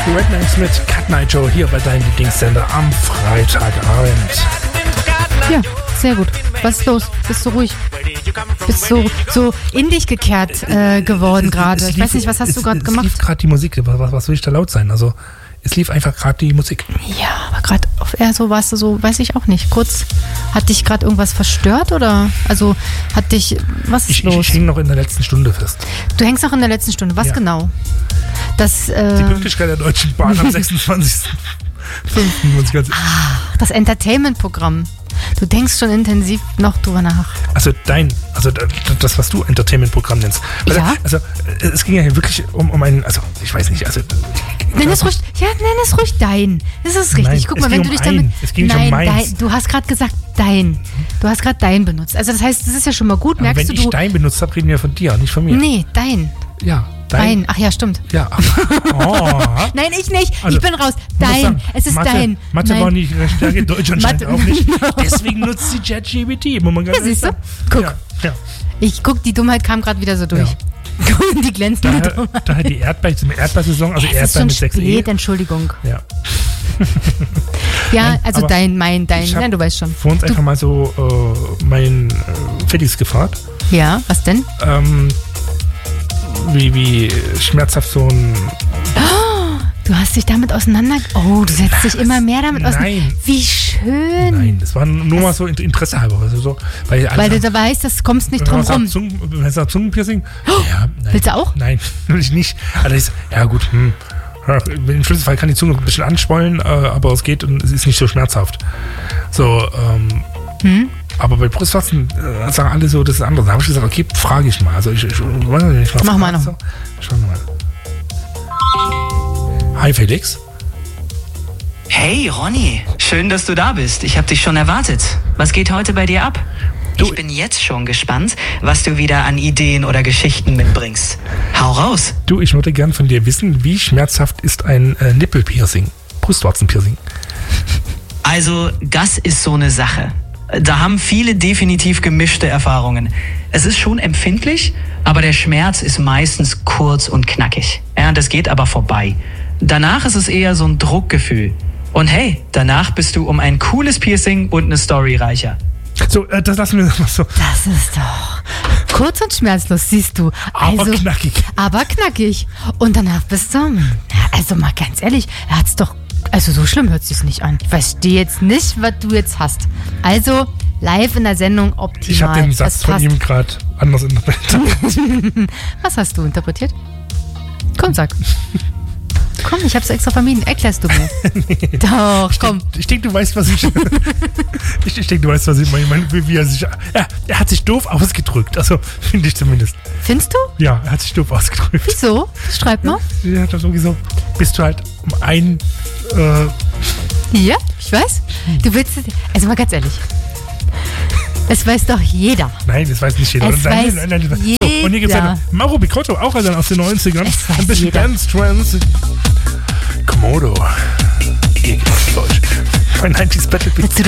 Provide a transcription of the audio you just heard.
Rednecks mit Cat Night Show hier bei deinem Lieblingssender am Freitagabend. Ja, sehr gut. Was ist los? Bist du ruhig? Bist so in dich gekehrt geworden gerade. Ich weiß nicht, was hast du gerade gemacht? Es lief gerade die Musik. Was soll ich da laut sein? Also, es lief einfach gerade die Musik. Ja, aber gerade auf Air so warst du so, weiß ich auch nicht. Kurz, hat dich gerade irgendwas verstört oder? Also, was ist los? Ich hänge noch in der letzten Stunde fest. Du hängst noch in der letzten Stunde. Was genau? Die Pünktlichkeit der Deutschen Bahn am 26.05. Das Entertainment-Programm. Du denkst schon intensiv noch drüber nach. Also das, was du Entertainment-Programm nennst. Ja. Also es ging ja wirklich um einen, also ich weiß nicht, also... Nenn es ruhig dein. Das ist richtig. Nein, guck mal, wenn du dich damit... Es ging nicht um meins. Du hast gerade gesagt dein. Du hast gerade dein benutzt. Also das heißt, das ist ja schon mal gut. Aber merkst wenn du... ich dein benutzt habe, reden wir von dir, nicht von mir. Nee, dein. Ja, dein. Ach ja, stimmt. Ja. Oh. Nein, ich nicht. Also, ich bin raus. Dein. Sagen, Es ist dein. Mathe Nein. war nicht ihre Stärke, Deutsch anscheinend auch nicht. Deswegen nutzt sie ChatGPT. Ja, siehst du? Guck. Ja. Ich guck, die Dummheit kam gerade wieder so durch. Ja. Die glänzende Dummheit. Daher die Erdbeersaison, also Es ist Erdbeer schon mit 6 spät, Entschuldigung. Ja. Ja, Nein, also aber dein. Nein, du weißt schon. Vor uns einfach mal so meinen Felix gefragt. Ja, was denn? Wie schmerzhaft so ein... Du hast dich damit du setzt dich immer mehr damit auseinander. Nein. Wie schön. Nein, das war nur mal so Interesse halber. Also so, weil du da weißt, das kommst nicht drum rum. Wenn es sagt Zungenpiercing... Ja, nein. Willst du auch? Nein, will ich nicht. Also ja gut, Ja, im schlimmsten Fall kann die Zunge ein bisschen anschwollen, aber es geht und es ist nicht so schmerzhaft. So, aber bei Brustwarzen sagen alle so, das ist anders. Da habe ich gesagt, okay, frage ich mal. Also ich mach mal noch. So. Schauen wir mal. Hi Felix. Hey Ronny, schön, dass du da bist. Ich habe dich schon erwartet. Was geht heute bei dir ab? Ich bin jetzt schon gespannt, was du wieder an Ideen oder Geschichten mitbringst. Hau raus. Du, ich würde gern von dir wissen, wie schmerzhaft ist ein Nippelpiercing, Brustwarzenpiercing? Also, das ist so eine Sache. Da haben viele definitiv gemischte Erfahrungen. Es ist schon empfindlich, aber der Schmerz ist meistens kurz und knackig. Ja, das geht aber vorbei. Danach ist es eher so ein Druckgefühl. Und hey, danach bist du um ein cooles Piercing und eine Story reicher. So, das lassen wir mal so. Das ist doch kurz und schmerzlos, siehst du. Aber knackig. Aber knackig. Und danach bist du... Also mal ganz ehrlich, er hat's doch... Also so schlimm hört sich's nicht an. Ich verstehe jetzt nicht, was du jetzt hast. Also live in der Sendung optimal. Ich habe den Satz von ihm gerade anders interpretiert. Was hast du interpretiert? Komm, sag. Komm, ich hab's extra vermieden. Erklärst du mir. Nee. Doch, komm. Ich denke, du weißt, was ich... ich denke, du weißt, was ich meine. Wie er sich... Er hat sich doof ausgedrückt. Also, finde ich zumindest. Findest du? Ja, er hat sich doof ausgedrückt. Wieso? Schreib mal. Er hat irgendwie so... Bist du halt um ein... Ja, ich weiß. Du willst... Also mal ganz ehrlich. Es weiß doch jeder. Nein, das weiß nicht jeder. Es weiß jeder. So, und hier gibt es Mauro Picotto, auch also aus den 90ern. Ein bisschen jeder. Dance Trance. Komodo. Hier geht's Deutsch. Bei 90s Battle Beat.